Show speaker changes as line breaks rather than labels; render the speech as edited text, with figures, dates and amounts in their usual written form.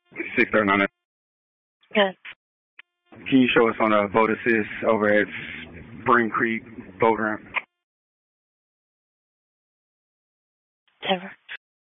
639.
Good.
Can you show us on a vote assist over at Spring Creek Boat Ramp?
Ever.